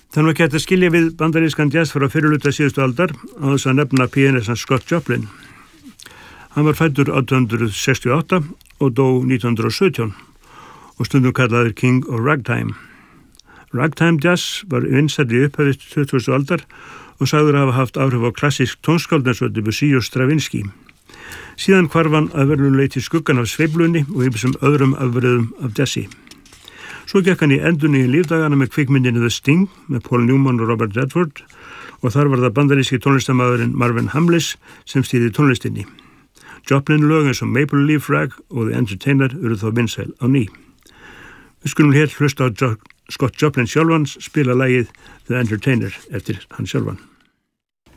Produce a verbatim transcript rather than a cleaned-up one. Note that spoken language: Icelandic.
Þannig var gætt að skilja við bandarískan jazz frá fyrirluta síðustu aldar á þess að nefna pianistan Scott Joplin. Hann var fæddur átján hundruð sextíu og átta og dó nítján hundruð og sautján og stundum kallaður King of Ragtime. Ragtime jazz var vinsæll í upphafi tuttugustu aldar og sagður hafa haft áhrif á klassísk tónskáld eins og Debussy og Stravinsky. Síðan hvarf hann að verðum leyti skuggan af sveiflunni og ýmsum öðrum afbrigðum af jazzi. Svo gekk hann í endurnýjun lífdagana með kvikmyndinni The Sting með Paul Newman og Robert Redford og þar var það bandaríski tónlistarmaðurinn Marvin Hamlisch sem stýrði tónlistinni. Joplin lög eins og Maple Leaf Rag og The Entertainer eru þó vinsæl á ný. Við skulum hér hlusta á jo- Scott Joplin sjálfan spila lagið The Entertainer eftir hann sjálfan.